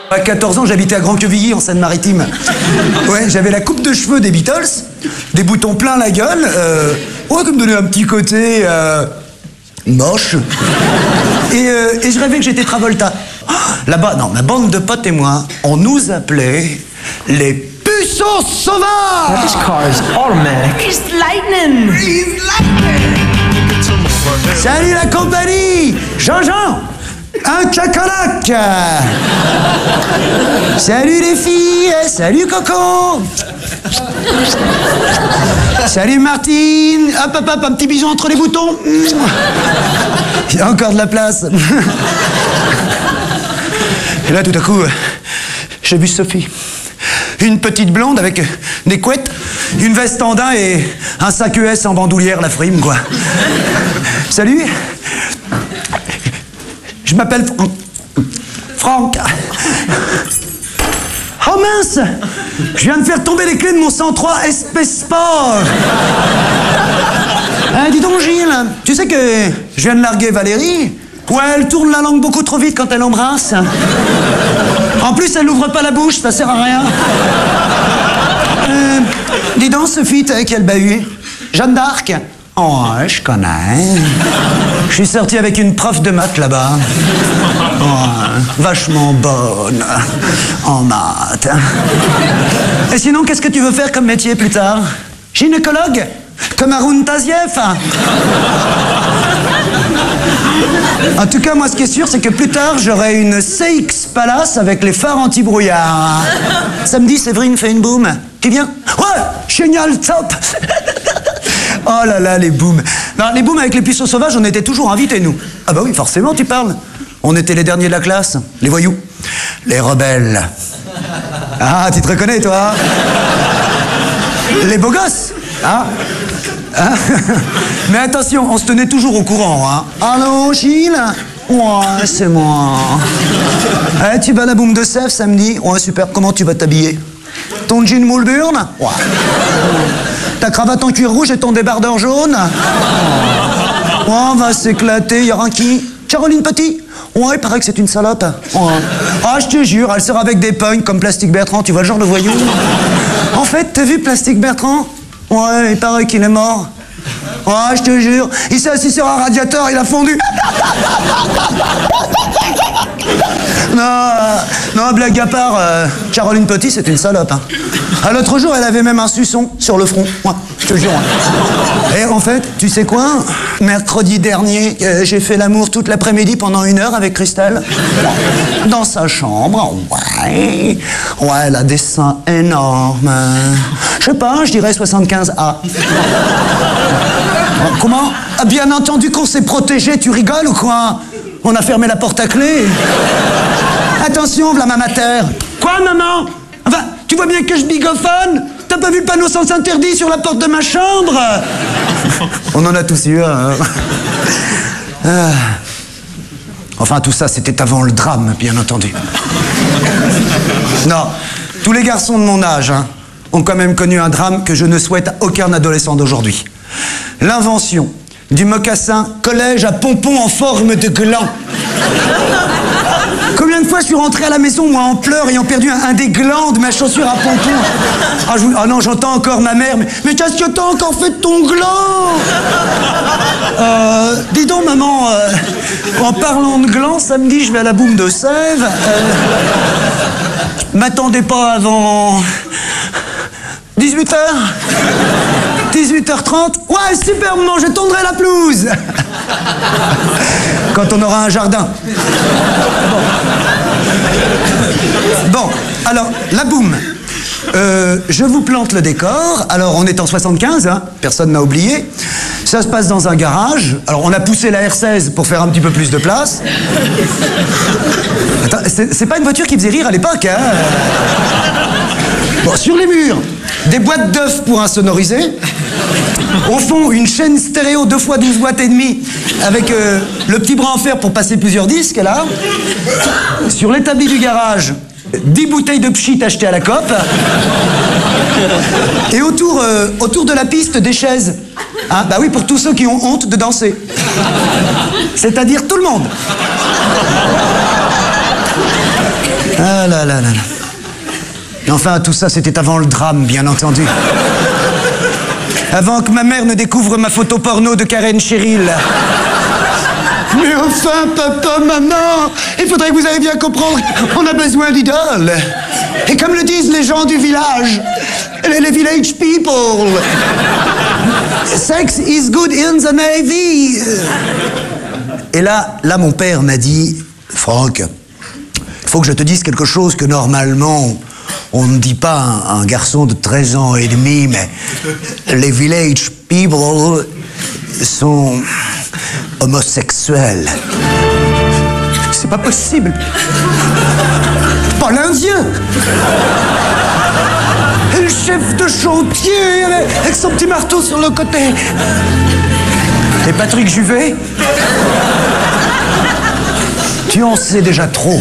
À 14 ans, j'habitais à Grand-Quevilly, en Seine-Maritime. Ouais, j'avais la coupe de cheveux des Beatles, des boutons plein la gueule, ouais, qui me donnait un petit côté moche. Et je rêvais que j'étais Travolta. Là-bas, non, ma bande de potes et moi, on nous appelait les puceaux sauvages. This car is automatic. It's lightning. It's lightning. Salut la compagnie, Jean-Jean, un cacalac. Salut les filles, salut Coco. Salut Martine. Hop, hop, hop, un petit bisou entre les boutons. Il y a encore de la place. Et là, tout à coup, j'ai vu Sophie. Une petite blonde avec des couettes, une veste en daim et un sac ES en bandoulière, la frime, quoi. Salut. Je m'appelle Franck. Oh mince! Je viens de faire tomber les clés de mon 103 SP Sport. Dis donc, Gilles, tu sais que je viens de larguer Valérie? Ouais, elle tourne la langue beaucoup trop vite quand elle embrasse. En plus, elle n'ouvre pas la bouche, ça sert à rien. Dis donc, Sophie, t'as quel bahut? Jeanne d'Arc? Oh, ouais, je connais. Je suis sorti avec une prof de maths là-bas. Ouais, vachement bonne en maths. Et sinon, qu'est-ce que tu veux faire comme métier plus tard? Gynécologue? Comme Haroun Tazieff? En tout cas, moi, ce qui est sûr, c'est que plus tard, j'aurai une CX Palace avec les phares anti-brouillard. Samedi, Séverine fait une boum. Tu viens? Ouais, génial, top. Oh là là, les booms. Non, les booms avec les puceaux sauvages, on était toujours invités, nous. Ah bah oui, forcément, tu parles. On était les derniers de la classe, les voyous, les rebelles. Ah, tu te reconnais, toi? Les beaux gosses, hein? Mais attention, on se tenait toujours au courant, hein. Allô, Gilles? Ouais, c'est moi. Tu vas à la boum de Sèvres samedi? Ouais, super. Comment tu vas t'habiller? Ton jean Moulburn? Ouais. Ta cravate en cuir rouge et ton débardeur jaune? Ouais, on va s'éclater. Y aura qui? Caroline Petit? Ouais, il paraît que c'est une salope. Ouais. Ah, je te jure, elle sort avec des punks comme Plastique Bertrand. Tu vois le genre de voyou? En fait, t'as vu Plastique Bertrand? Ouais, il paraît qu'il est mort. Ouais, je te jure, il s'est assis sur un radiateur, il a fondu. Non, blague à part, Caroline Petit, c'est une salope. Hein. L'autre jour, elle avait même un suçon sur le front. Ouais, je te jure. Et en fait, tu sais quoi? Mercredi dernier, j'ai fait l'amour toute l'après-midi pendant 1 heure avec Christelle. Dans sa chambre, ouais. Ouais, elle a des seins énormes. Je sais pas, je dirais 75A. Comment? Ah, bien entendu qu'on s'est protégé, tu rigoles ou quoi? On a fermé la porte à clé. Attention, v'là ma mater. Quoi, maman? Enfin, tu vois bien que je bigophone? T'as pas vu le panneau sens interdit sur la porte de ma chambre? On en a tous eu un. Hein. Enfin, tout ça, c'était avant le drame, bien entendu. Non, tous les garçons de mon âge ont quand même connu un drame que je ne souhaite à aucun adolescent d'aujourd'hui. L'invention du mocassin collège à pompons en forme de gland. Combien de fois je suis rentré à la maison, moi, en pleurs, ayant perdu un des glands de ma chaussure à pompons. Ah non, j'entends encore ma mère. Mais qu'est-ce que t'as encore fait de ton gland? Dis donc, maman, en parlant de gland, samedi, je vais à la boum de Sèvres. M'attendez pas avant 18h 18h30? Ouais, super, maman, je tondrai la pelouse. Quand on aura un jardin. Bon, alors, la boum. Je vous plante le décor. Alors, on est en 75, hein, personne n'a oublié. Ça se passe dans un garage. Alors, on a poussé la R16 pour faire un petit peu plus de place. Attends, c'est pas une voiture qui faisait rire à l'époque, hein. Bon, sur les murs, des boîtes d'œufs pour insonoriser. Au fond, une chaîne stéréo 2 x 12 watts et demi avec le petit bras en fer pour passer plusieurs disques, là. Sur l'établi du garage, 10 bouteilles de pchit achetées à la COP. Et autour de la piste, des chaises. Hein, bah oui, pour tous ceux qui ont honte de danser. C'est-à-dire tout le monde. Ah là là là là. Enfin, tout ça, c'était avant le drame, bien entendu. Avant que ma mère ne découvre ma photo porno de Karen Cheryl. Mais enfin, papa, maman, il faudrait que vous arriviez à comprendre qu'on a besoin d'idoles. Et comme le disent les gens du village, les village people, sex is good in the Navy. Et là, mon père m'a dit, Franck, il faut que je te dise quelque chose que normalement, on ne dit pas à un garçon de 13 ans et demi, mais les village people sont homosexuels. C'est pas possible. Pas l'Indien. Et le chef de chantier avec son petit marteau sur le côté. Et Patrick Juvet? Tu en sais déjà trop.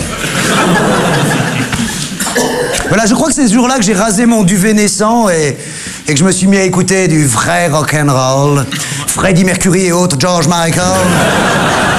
Voilà, je crois que c'est ce jour-là que j'ai rasé mon duvet naissant et que je me suis mis à écouter du vrai rock'n'roll. Freddie Mercury et autres, George Michael.